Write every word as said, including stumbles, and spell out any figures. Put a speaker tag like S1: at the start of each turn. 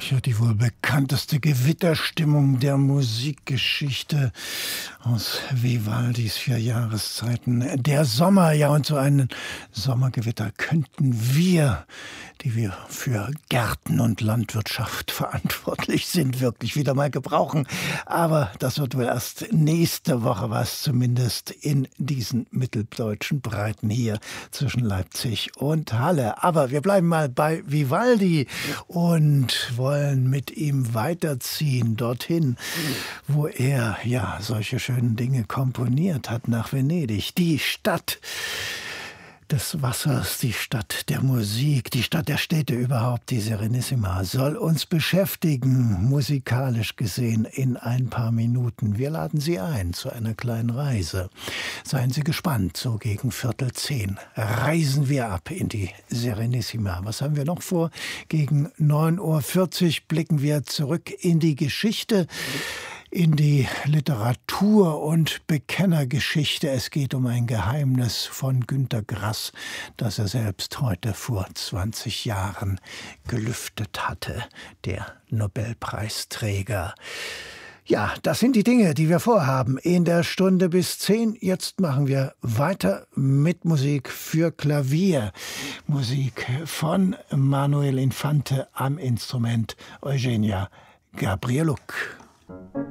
S1: Ja, die wohl bekannteste Gewitterstimmung der Musikgeschichte aus Vivaldis vier Jahreszeiten. Der Sommer, ja, und so einen Sommergewitter könnten wir, die wir für Gärten und Landwirtschaft verantwortlich sind, wirklich wieder mal gebrauchen. Aber das wird wohl erst nächste Woche was, zumindest in diesen mitteldeutschen Breiten hier zwischen Leipzig und Halle. Aber wir bleiben mal bei Vivaldi und wollen mit ihm weiterziehen dorthin, wo er ja solche schönen Dinge komponiert hat, nach Venedig. Die Stadt des Wassers, die Stadt der Musik, die Stadt der Städte überhaupt, die Serenissima, soll uns beschäftigen, musikalisch gesehen, in ein paar Minuten. Wir laden Sie ein zu einer kleinen Reise. Seien Sie gespannt, so gegen Viertel zehn reisen wir ab in die Serenissima. Was haben wir noch vor? Gegen neun Uhr vierzig blicken wir zurück in die Geschichte, in die Literatur und Bekennergeschichte. Es geht um ein Geheimnis von Günter Grass, das er selbst heute vor zwanzig Jahren gelüftet hatte, der Nobelpreisträger. Ja, das sind die Dinge, die wir vorhaben in der Stunde bis zehn. Jetzt machen wir weiter mit Musik für Klavier. Musik von Manuel Infante am Instrument, Eugenia Gabrieluk.